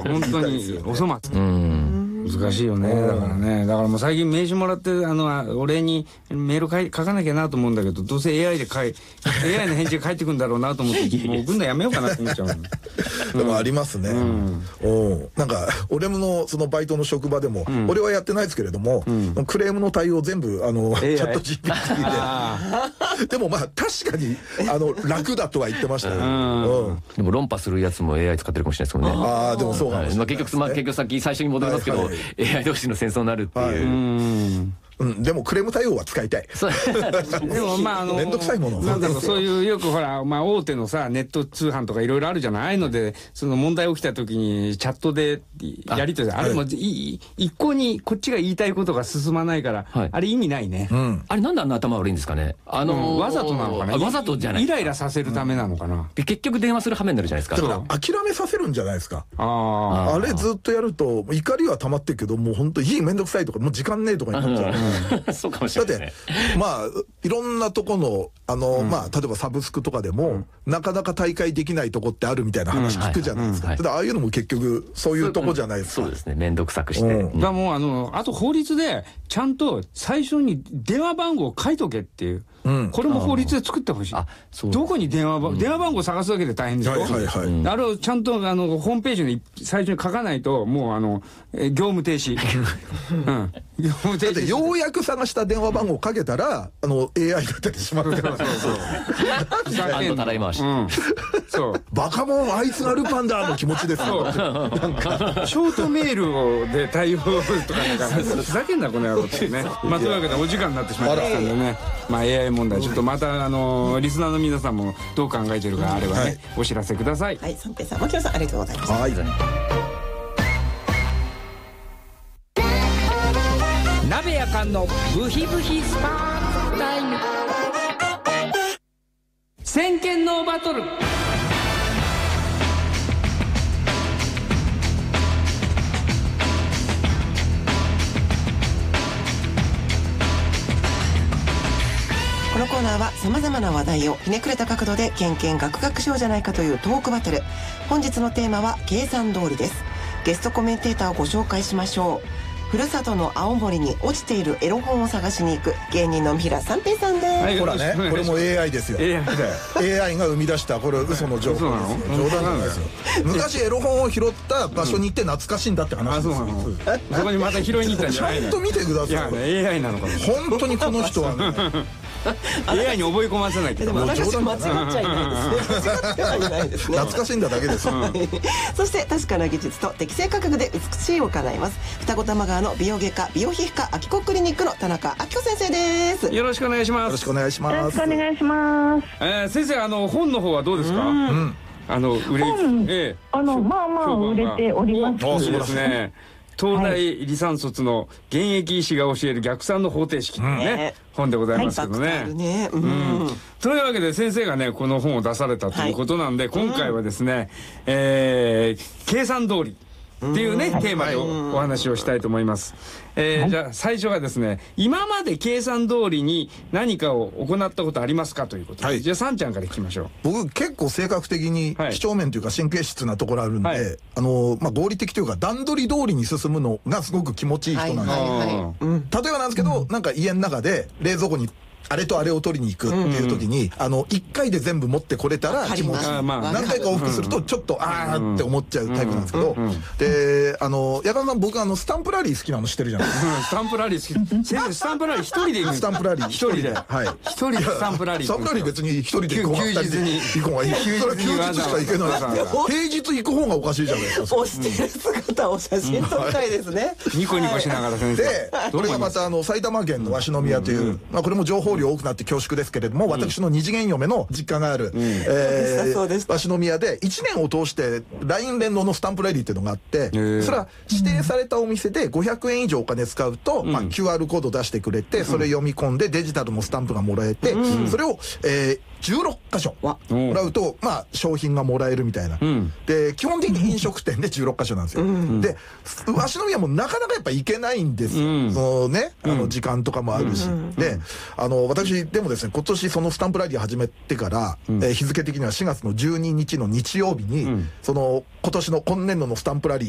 本当にお粗末。難しいよね。だからね。だからもう最近名刺もらって、お礼にメール書かなきゃなと思うんだけど、どうせ AI の返事が返ってくるんだろうなと思って、もう送るのやめようかなと思っちゃう。 でもありますね。なんか、俺のそのバイトの職場でも、俺はやってないですけれども、クレームの対応全部、チャット GPT で。でもまあ、確かに、楽だとは言ってましたよ。 でも論破するやつも AI 使ってるかもしれないですもんね。 ああ、でもそうかもしれない。 結局最初に戻りますけど、AI 同士の戦争になるっていう。 でもクレーム対応は使いたい。 でもまあめんどくさいもの。 なんだろう、そういうよくほら、まあ大手のさ、ネット通販とかいろいろあるじゃない。ああいうので、その問題起きた時にチャットでやりとり、あれも一向にこっちが言いたいことが進まないから、あれ意味ないね。 あれなんであんな頭悪いんですかね。 わざとなのかな。 わざとじゃない。 イライラさせるためなのかな。 結局電話する羽目になるじゃないですか。 だから諦めさせるんじゃないですか。あれずっとやると怒りは溜まってるけど、もう本当めんどくさいとか、もう時間ねえとかになっちゃう。 そうかもしれない。 だってまあいろんなとこのまあ例えばサブスクとかでもなかなか大会できないとこってあるみたいな話聞くじゃないですか。ただああいうのも結局そういうとこじゃないですか。 そうですね。面倒くさくして。 だもうあと法律でちゃんと最初に電話番号を書いとけっていう。これも法律で作ってほしい。どこに電話番号探すだけで大変ですよ。あれをちゃんとホームページに最初に書かないともう業務停止。業務停止。 だってようやく探した電話番号をかけたらAI だったりしますから。 たらい回し。 そう。 バカモンあいつがルパンだの気持ちですよ。 ショートメールで対応とかなんかふざけんなこの野郎ってね。まあというわけでお時間になってしまいましたんでね。まあ AI 問題ちょっとまたリスナーの皆さんもどう考えてるかあればねお知らせください。 はい、三平さん、牧野さんありがとうございました。 はい。 鍋やかんのブヒブヒスパータイム。先見のバトル。 このコーナーはさまざまな話題をひねくれた角度でケンケンガクガクしようじゃないかというトークバトル。本日のテーマは計算通りです。ゲストコメンテーターをご紹介しましょう。ふるさとの青森に落ちているエロ本を探しに行く芸人の三平三平さんです。 ほらね、これも AI ですよ。AI が生み出したこれ嘘の情報ですよ。冗談なんですよ。昔エロ本を拾った場所に行って懐かしいんだって話ですよ。 そこにまた拾いに行ったんじゃないの。 ちゃんと見てください。 AI なのかも。 本当にこの人はね。 AI に覚え込ませないけど。 でも私間違っちゃいないですね。 懐かしんだだけです。 そして確かな技術と適正価格で美しいを叶えます二子玉川の美容外科美容皮膚科秋子クリニックの田中明子先生です。 よろしくお願いします。 よろしくお願いします。 よろしくお願いします。 先生本の方はどうですか。売れまあまあ売れております。 そうですね。東大理産卒の現役医師が教える逆算の方程式のね本でございますけどね。というわけで先生がねこの本を出されたということなんで今回はですね計算通りっていうねテーマでお話をしたいと思います。じゃあ最初はですね今まで計算通りに何かを行ったことありますかということで、じゃあさんちゃんから聞きましょう。 僕結構性格的に几帳面というか神経質なところあるんで、まあ合理的というか段取り通りに進むのがすごく気持ちいい人なんですよ。例えばなんですけどなんか家の中で冷蔵庫にあれとあれを取りに行くっていう時に1回で全部持ってこれたら気持ちいい。何回か往復するとちょっとあーって思っちゃうタイプなんですけど、で矢田さん僕スタンプラリー好きなの知ってるじゃないですか。 スタンプラリー好き。先生スタンプラリー一人で行く。 スタンプラリー一人で。 はい。 一人でスタンプラリー。 スタンプラリー別に一人で行く方が2人で行く方がいい。それは休日しか行けない。平日行く方がおかしいじゃないですか。 押してる姿を写真撮りたいですね。 ニコニコしながら先生。 でこれがまた埼玉県の鷲宮というこれも情報量多くなって恐縮ですけれども、私の二次元嫁の実家がある鷲宮で1年を通して LINE 連動のスタンプラリーっていうのがあって、それは指定されたお店で500円以上お金使うとQR コード出してくれて、それ読み込んでデジタルのスタンプがもらえて、それを16箇所もらうと商品がもらえるみたいな。で基本的に飲食店で16箇所なんですよ。で鷲宮もなかなかやっぱ行けないんですよ。そのね時間とかもあるし。で私でもですね今年そのスタンプラリー始めてから日付的には4月の12日の日曜日にその今年の今年度のスタンプラリー